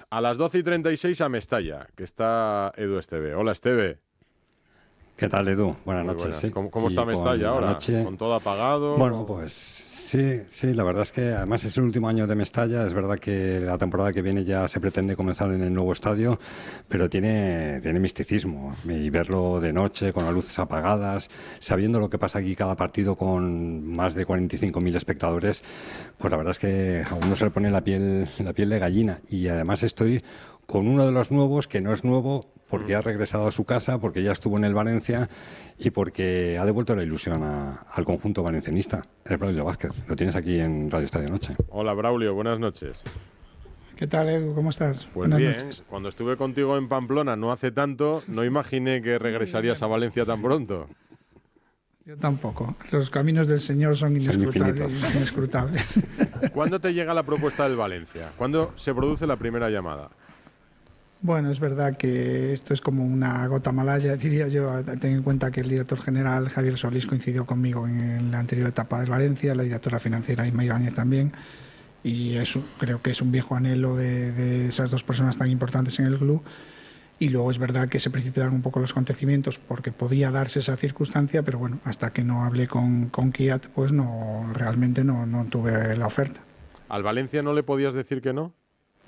A las 12:36 a Mestalla, que está Edu Esteve. Hola, Esteve. ¿Qué tal, Edu? Buenas Muy noches. buenas. Sí. ¿Cómo está Mestalla ahora? ¿Con todo apagado? Bueno, pues sí, la verdad es que además es el último año de Mestalla. Es verdad que la temporada que viene ya se pretende comenzar en el nuevo estadio, pero tiene misticismo. Y verlo de noche, con las luces apagadas, sabiendo lo que pasa aquí cada partido con más de 45.000 espectadores, pues la verdad es que a uno se le pone la piel de gallina. Y además estoy con uno de los nuevos, que no es nuevo, porque ha regresado a su casa, porque ya estuvo en el Valencia y porque ha devuelto la ilusión al conjunto valencianista. Es Braulio Vázquez. Lo tienes aquí en Radio Estadio Noche. Hola, Braulio. Buenas noches. ¿Qué tal, Edu? ¿Cómo estás? Pues buenas bien, noches. Cuando estuve contigo en Pamplona no hace tanto, no imaginé que regresarías a Valencia tan pronto. Yo tampoco. Los caminos del Señor son inescrutables. ¿Cuándo te llega la propuesta del Valencia? ¿Cuándo se produce la primera llamada? Bueno, es verdad que esto es como una gota malaya, diría yo. Ten en cuenta que el director general, Javier Solís, coincidió conmigo en la anterior etapa del Valencia, la directora financiera, Isma Ibáñez, también. Y eso creo que es un viejo anhelo de esas dos personas tan importantes en el club. Y luego es verdad que se precipitaron un poco los acontecimientos porque podía darse esa circunstancia, pero bueno, hasta que no hablé con Kiat, pues realmente no tuve la oferta. ¿Al Valencia no le podías decir que no?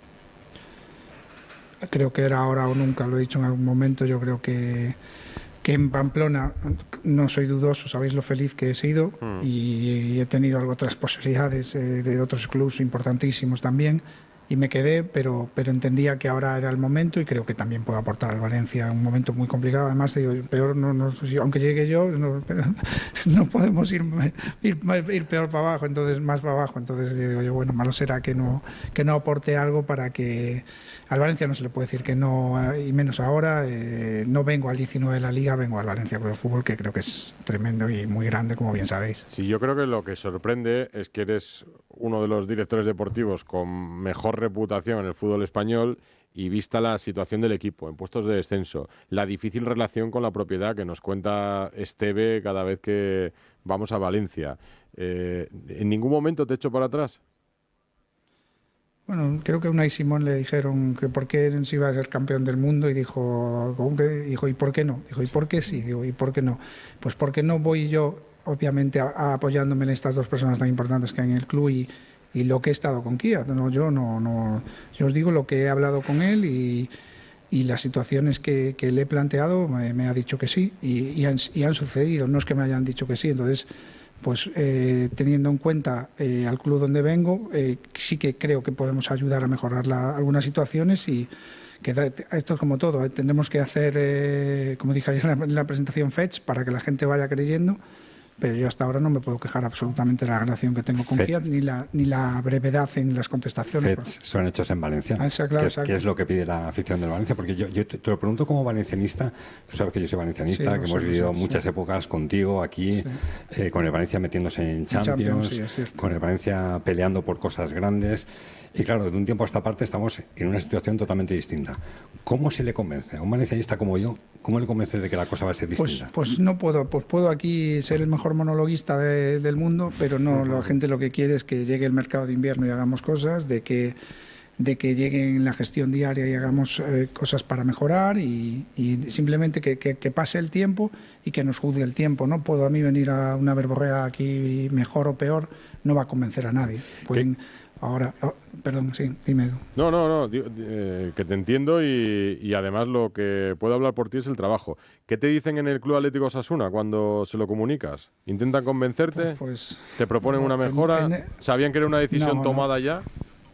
Creo que era ahora o nunca, lo he dicho en algún momento. Yo creo que en Pamplona no soy dudoso, sabéis lo feliz que he sido y he tenido otras posibilidades de otros clubes importantísimos también y me quedé, pero entendía que ahora era el momento y creo que también puedo aportar al Valencia en un momento muy complicado. Además, digo, peor aunque llegue yo, no podemos ir peor para abajo, entonces más para abajo. Entonces digo yo, bueno, malo será que no aporte algo para que al Valencia no se le puede decir que no, y menos ahora. No vengo al 19 de la Liga, vengo al Valencia Club de Fútbol, que creo que es tremendo y muy grande, como bien sabéis. Sí, yo creo que lo que sorprende es que eres uno de los directores deportivos con mejor reputación en el fútbol español y vista la situación del equipo en puestos de descenso, la difícil relación con la propiedad que nos cuenta Esteve cada vez que vamos a Valencia. ¿En ningún momento te echo para atrás? Bueno, creo que a Unai Simón le dijeron que por qué se iba a ser campeón del mundo y dijo, ¿y por qué no? Dijo, ¿y por qué sí? Digo, ¿y por qué no? Pues porque no voy yo, obviamente, apoyándome en estas dos personas tan importantes que hay en el club y lo que he estado con Kiat. Yo os digo lo que he hablado con él y las situaciones que le he planteado me ha dicho que sí y han sucedido, no es que me hayan dicho que sí. Entonces, pues teniendo en cuenta al club donde vengo, sí que creo que podemos ayudar a mejorar algunas situaciones y que esto es como todo, tendremos que hacer, como dije ayer en la presentación, fetch para que la gente vaya creyendo, pero yo hasta ahora no me puedo quejar absolutamente de la relación que tengo con Kiat, ni la brevedad en las contestaciones. FETs son hechos en Valencia. Claro, ¿Qué es lo que pide la afición del Valencia? Porque yo te lo pregunto como valencianista. Tú sabes que yo soy valencianista, que hemos vivido muchas épocas contigo aquí, con el Valencia metiéndose en Champions, con el Valencia peleando por cosas grandes. Y claro, de un tiempo a esta parte estamos en una situación totalmente distinta. ¿Cómo se le convence a un valencianista como yo? ¿Cómo le convence de que la cosa va a ser distinta? Pues no puedo. Pues puedo aquí ser el mejor monologuista del mundo, pero no, la gente lo que quiere es que llegue el mercado de invierno y hagamos cosas, de que llegue en la gestión diaria y hagamos cosas para mejorar y simplemente que pase el tiempo y que nos juzgue el tiempo. No puedo a mí venir a una verborrea aquí mejor o peor, no va a convencer a nadie. Ahora, perdón, sí, dime. No, que te entiendo y además lo que puedo hablar por ti es el trabajo. ¿Qué te dicen en el Club Atlético Osasuna cuando se lo comunicas? ¿Intentan convencerte? ¿Te proponen una mejora? ¿Sabían que era una decisión tomada ya?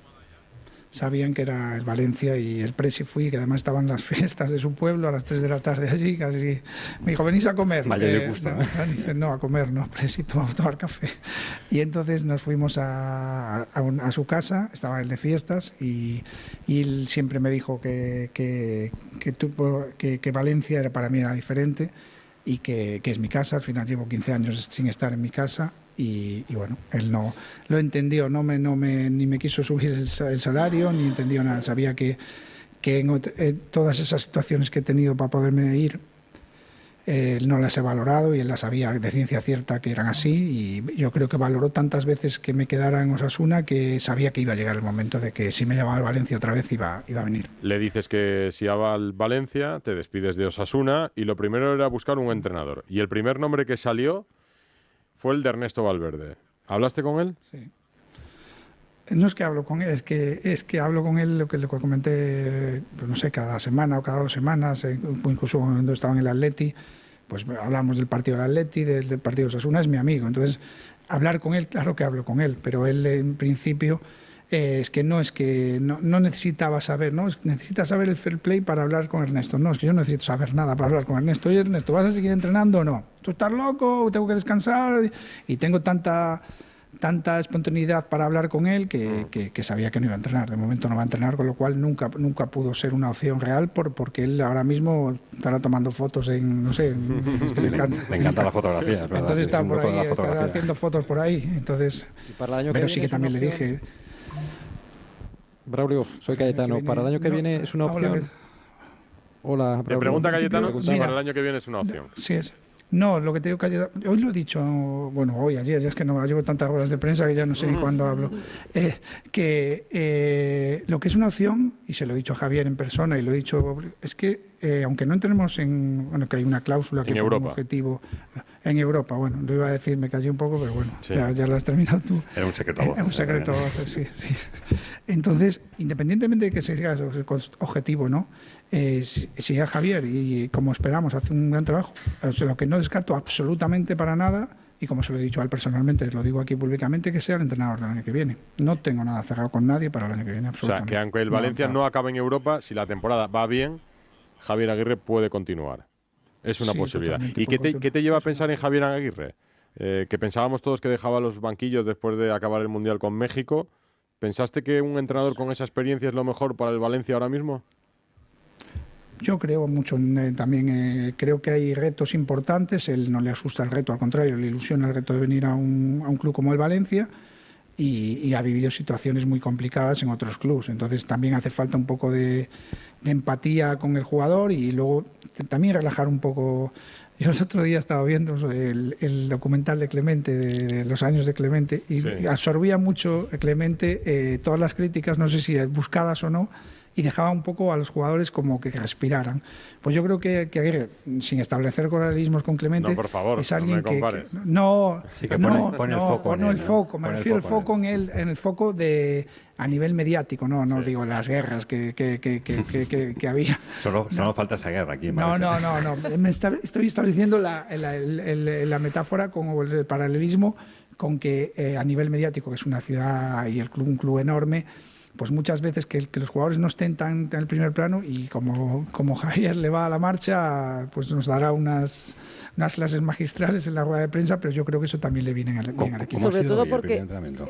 Sabían que era el Valencia y el Presi fui, que además estaban las fiestas de su pueblo a las 3 de la tarde allí, casi. Me dijo, venís a comer. Le gusta. Dice, no, a comer, no, Presi, vamos a tomar café. Y entonces nos fuimos a su casa, estaba él de fiestas y él siempre me dijo que Valencia para mí era diferente y que es mi casa. Al final llevo 15 años sin estar en mi casa. Y bueno, él no lo entendió, ni me quiso subir el salario, ni entendió nada. Sabía que en todas esas situaciones que he tenido para poderme ir, no las he valorado y él las sabía de ciencia cierta que eran así, y yo creo que valoró tantas veces que me quedara en Osasuna que sabía que iba a llegar el momento de que si me llamaba al Valencia otra vez iba a venir. Le dices que si va al Valencia, te despides de Osasuna y lo primero era buscar un entrenador. Y el primer nombre que salió fue el de Ernesto Valverde. ¿Hablaste con él? Sí. No es que hablo con él, es que hablo con él lo que le comenté, pues no sé, cada semana o cada 2 semanas, incluso cuando estaba en el Atleti, pues hablamos del partido del Atleti, del partido de Osasuna, es mi amigo. Entonces, hablar con él, claro que hablo con él, pero él en principio es que no necesitaba saber, ¿no? Necesita saber el fair play para hablar con Ernesto. No, es que yo no necesito saber nada para hablar con Ernesto. Oye, Ernesto, ¿vas a seguir entrenando o no? ¿Tú estás loco? ¿Tengo que descansar? Y tengo tanta espontaneidad para hablar con él que sabía que no iba a entrenar. De momento no va a entrenar, con lo cual nunca pudo ser una opción real porque él ahora mismo estará tomando fotos en, no sé, es que le encanta la fotografía, es verdad. Entonces está por ahí, estará haciendo fotos por ahí. Entonces, pero sí que también le dije... Braulio, soy Cayetano. ¿Para el año que viene es una opción? Hola, Braulio. Te pregunta Cayetano si para el año que viene es una opción. Sí es. No, lo que te digo, hoy lo he dicho, bueno, ayer, ya es que no llevo tantas ruedas de prensa que ya no sé ni cuándo hablo, que lo que es una opción, y se lo he dicho a Javier en persona y lo he dicho, es que aunque no entremos que hay una cláusula que pone un objetivo en Europa, bueno, lo iba a decir, me callé un poco, pero bueno, sí. ya lo has terminado tú. Era un secreto a voces. Es un secreto a voces, sí. Entonces, independientemente de que se siga ese objetivo, ¿no? Si ya Javier, y como esperamos, hace un gran trabajo, lo que no descarto absolutamente para nada, y como se lo he dicho a él personalmente, lo digo aquí públicamente, que sea el entrenador del año que viene. No tengo nada cerrado con nadie para el año que viene, absolutamente. O sea, que aunque el Valencia no acabe en Europa, si la temporada va bien, Javier Aguirre puede continuar. Es una posibilidad. ¿Y qué te lleva a pensar en Javier Aguirre? Que pensábamos todos que dejaba los banquillos después de acabar el Mundial con México. ¿Pensaste que un entrenador con esa experiencia es lo mejor para el Valencia ahora mismo? Yo creo mucho también, creo que hay retos importantes, él no le asusta el reto, al contrario, le ilusiona el reto de venir a un club como el Valencia y ha vivido situaciones muy complicadas en otros clubes, entonces también hace falta un poco de empatía con el jugador y luego también relajar un poco. Yo el otro día estaba viendo el documental de Clemente, de los años de Clemente, y sí, absorbía mucho Clemente todas las críticas, no sé si buscadas o no, y dejaba un poco a los jugadores como que respiraran. Pues yo creo que Aguirre, sin establecer paralelismos con Clemente, no, por favor, es alguien no me compares. Pone el foco en él. El foco, me refiero al foco en el foco a nivel mediático, no digo de las guerras que había. Solo falta esa guerra aquí. No. Estoy estableciendo la metáfora como el paralelismo con que a nivel mediático, que es una ciudad y un club enorme, pues muchas veces que los jugadores no estén tan en el primer plano y como Javier le va a la marcha, pues nos dará unas clases magistrales en la rueda de prensa, pero yo creo que eso también le viene bien al equipo. Sobre todo porque...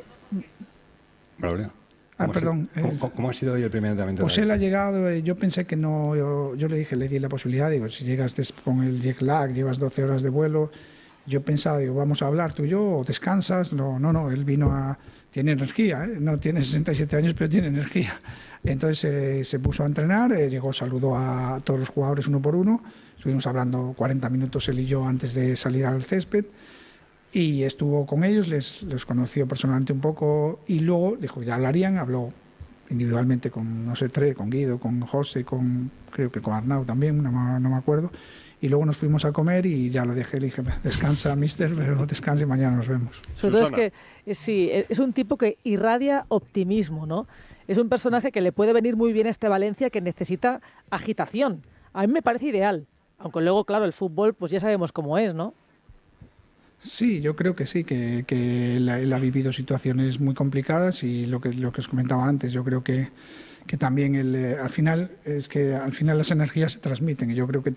Braulio. Perdón. ¿Cómo ha sido hoy el primer entrenamiento? Pues él ha llegado, yo pensé que no, yo le di la posibilidad, digo, si llegas con el jet lag, llevas 12 horas de vuelo, yo pensaba, digo, vamos a hablar tú y yo, o descansas. No, él vino tiene energía, no tiene 67 años, pero tiene energía. Entonces se puso a entrenar, llegó, saludó a todos los jugadores uno por uno, estuvimos hablando 40 minutos él y yo antes de salir al césped, y estuvo con ellos, les conoció personalmente un poco, y luego dijo, ya hablarían, habló individualmente con, no sé, con Guido, con José, creo que con Arnau también, no me acuerdo, y luego nos fuimos a comer y ya lo dejé, le dije, descansa, mister, pero descansa y mañana nos vemos. Sobre todo es que, sí, es un tipo que irradia optimismo, ¿no? Es un personaje que le puede venir muy bien a este Valencia, que necesita agitación. A mí me parece ideal, aunque luego, claro, el fútbol, pues ya sabemos cómo es, ¿no? Sí, yo creo que sí, que él ha vivido situaciones muy complicadas y lo que os comentaba antes, yo creo que también al final las energías se transmiten y yo creo que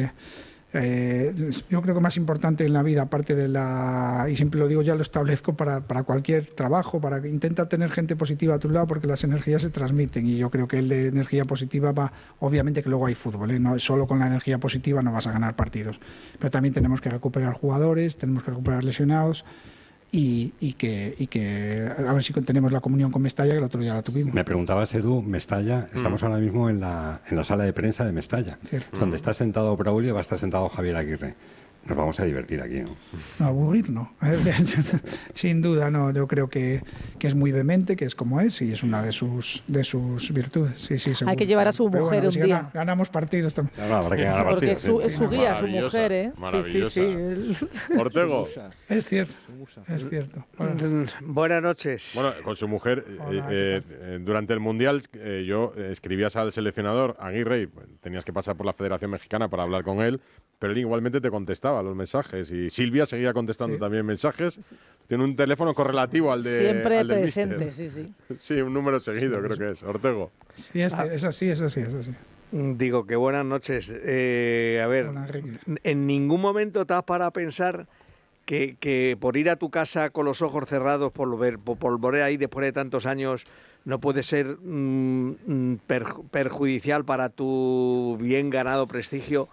yo creo que más importante en la vida, aparte y siempre lo digo, ya lo establezco para cualquier trabajo, intenta tener gente positiva a tu lado porque las energías se transmiten y yo creo que el de energía positiva va, obviamente que luego hay fútbol, no solo con la energía positiva no vas a ganar partidos, pero también tenemos que recuperar jugadores, tenemos que recuperar lesionados y que a ver si tenemos la comunión con Mestalla, que el otro día la tuvimos. Me preguntabas, Edu, Mestalla, estamos ahora mismo en la sala de prensa de Mestalla, donde está sentado Braulio, va a estar sentado Javier Aguirre. Nos vamos a divertir aquí, ¿no? No, aburrir no. Sin duda, no. Yo creo que es muy vehemente, que es como es, y es una de sus virtudes. Sí, seguro. Hay que llevar a su mujer bueno, un día. Ganamos partidos también. No, habrá que ganar Porque partidos. es su guía, su mujer, ¿eh? Sí. Ortego. Es cierto, es cierto. Buenas noches. Bueno, con su mujer, durante el Mundial, yo escribías al seleccionador Aguirre y tenías que pasar por la Federación Mexicana para hablar con él, pero él igualmente te contestaba los mensajes y Silvia seguía contestando también mensajes. Tiene un teléfono correlativo al de siempre al del presente, míster. sí. Sí, un número seguido creo que es. Ortego. Sí, es así. Digo que buenas noches. A ver, ¿en ningún momento te has parado a pensar que por ir a tu casa con los ojos cerrados, por volver ahí después de tantos años, no puede ser perjudicial para tu bien ganado prestigio?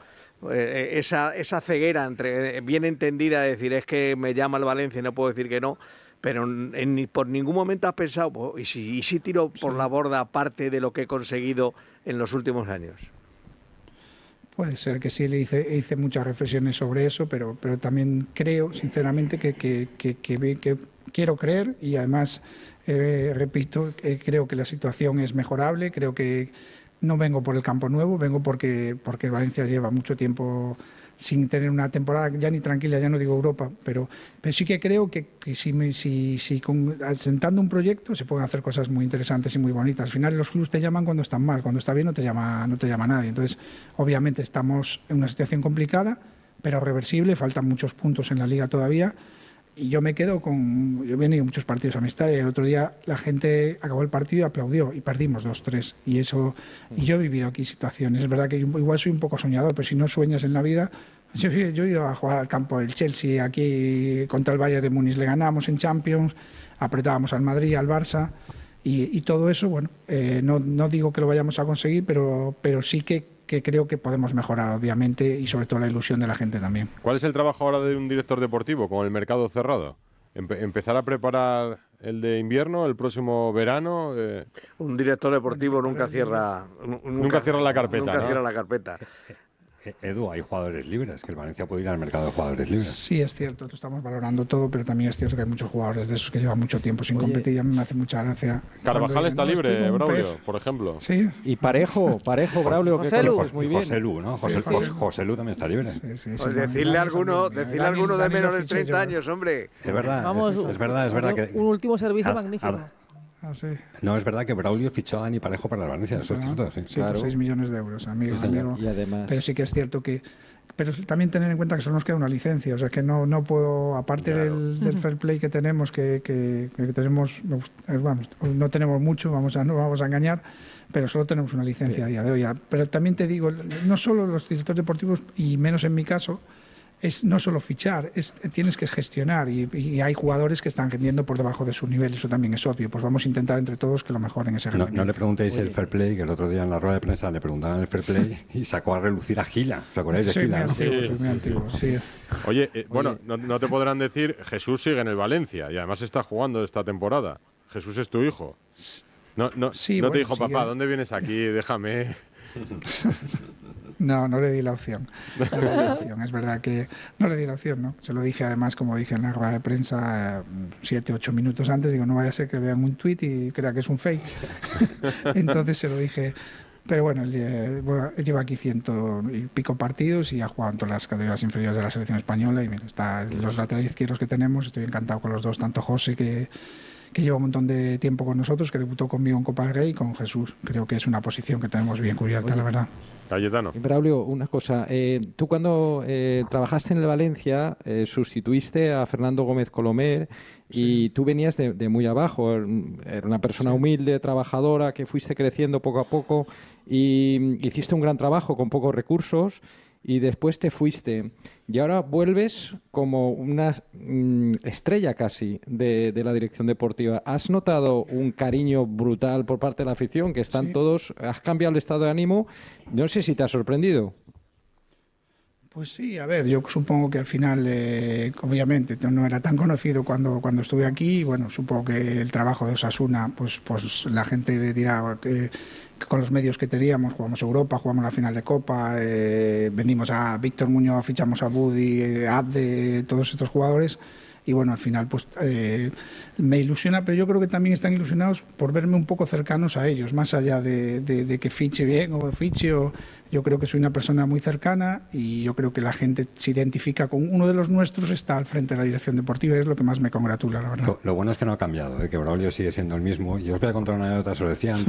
Esa ceguera bien entendida de decir es que me llama el Valencia y no puedo decir que no, pero por ningún momento has pensado, ¿y si tiro por la borda parte de lo que he conseguido en los últimos años? Puede ser que sí, hice muchas reflexiones sobre eso, pero también creo, sinceramente, que quiero creer y además, repito, creo que la situación es mejorable, creo que no vengo por el campo nuevo, vengo porque Valencia lleva mucho tiempo sin tener una temporada ya ni tranquila, ya no digo Europa, pero sí que creo que si asentando un proyecto se pueden hacer cosas muy interesantes y muy bonitas. Al final los clubes te llaman cuando están mal, cuando está bien no te llama nadie. Entonces, obviamente estamos en una situación complicada, pero reversible, faltan muchos puntos en la Liga todavía. Y yo me quedo con... Yo he venido a muchos partidos a amistad y el otro día la gente acabó el partido y aplaudió y perdimos 2-3. Y yo he vivido aquí situaciones. Es verdad que igual soy un poco soñador, pero si no sueñas en la vida... Yo he ido a jugar al campo del Chelsea aquí contra el Bayern de Múnich. Le ganamos en Champions, apretábamos al Madrid, al Barça y todo eso, bueno, no digo que lo vayamos a conseguir, pero sí que creo que podemos mejorar, obviamente, y sobre todo la ilusión de la gente también. ¿Cuál es el trabajo ahora de un director deportivo con el mercado cerrado? ¿Empezar a preparar el de invierno, el próximo verano? Un director deportivo nunca cierra la carpeta. Nunca cierra la carpeta. Edu, hay jugadores libres, que el Valencia puede ir al mercado de jugadores libres. Sí, es cierto, estamos valorando todo, pero también es cierto que hay muchos jugadores de esos que llevan mucho tiempo sin competir y a mí me hace mucha gracia. Carvajal está libre, Braulio, por ejemplo. Sí. Y Parejo, Braulio, que conoces muy bien. José Lu, ¿no? José Lu también está libre. Pues decirle a alguno de menos de 30 años, hombre. Es verdad, Vamos, es verdad que... Un último servicio magnífico. Sí. No, es verdad que Braulio fichó a Dani Parejo para el Valencia, eso es cierto, sí. Sí, claro. Por 6 millones de euros, amigo. Y además... Pero sí que es cierto que... Pero también tener en cuenta que solo nos queda una licencia, o sea que no puedo, aparte del fair play que tenemos, que tenemos, vamos, no tenemos mucho, no vamos a engañar, pero solo tenemos una licencia a día de hoy. Pero también te digo, no solo los directores deportivos, y menos en mi caso, es no solo fichar, tienes que gestionar y hay jugadores que están rindiendo por debajo de su nivel, eso también es obvio, pues vamos a intentar entre todos que lo mejoren ese rendimiento. No le preguntéis el fair play, que el otro día en la rueda de prensa le preguntaban el fair play y sacó a relucir a Gila, ¿os acordáis de Gila? Soy muy antiguo, sí es. Oye, bueno, no te podrán decir, Jesús sigue en el Valencia y además está jugando esta temporada. Jesús es tu hijo. No te dijo, papá, ¿dónde vienes aquí? Déjame... No le di la opción. Es verdad que no le di la opción, ¿no? Se lo dije además, como dije en la rueda de prensa, 7-8 minutos antes, digo, no vaya a ser que vean un tuit y crea que es un fake. Entonces se lo dije. Pero bueno, lleva aquí 100 y pico partidos y ha jugado en todas las categorías inferiores de la selección española y mira, está los laterales izquierdos que tenemos, estoy encantado con los dos, tanto José que lleva un montón de tiempo con nosotros, que debutó conmigo en Copa del Rey, y con Jesús. Creo que es una posición que tenemos bien cubierta, la verdad. Cayetano. Braulio, una cosa. Tú cuando trabajaste en el Valencia sustituiste a Fernando Gómez Colomer y tú venías de muy abajo. Era una persona humilde, trabajadora, que fuiste creciendo poco a poco y hiciste un gran trabajo con pocos recursos. Y después te fuiste. Y ahora vuelves como una estrella casi de la dirección deportiva. ¿Has notado un cariño brutal por parte de la afición? Que están todos... ¿Has cambiado el estado de ánimo? No sé si te ha sorprendido. Pues sí, a ver, yo supongo que al final, obviamente, no era tan conocido cuando estuve aquí, y bueno, supongo que el trabajo de Osasuna, pues la gente dirá que con los medios que teníamos, jugamos Europa, jugamos la final de Copa, vendimos a Víctor Muñoz, fichamos a Budi, Abde, todos estos jugadores, y bueno, al final pues me ilusiona, pero yo creo que también están ilusionados por verme un poco cercanos a ellos, más allá de que fiche bien o fiche, yo creo que soy una persona muy cercana y yo creo que la gente se identifica con uno de los nuestros, está al frente de la dirección deportiva y es lo que más me congratula, la verdad. Lo bueno es que no ha cambiado, que Braulio sigue siendo el mismo. Yo os voy a contar una anécdota, se lo decía antes.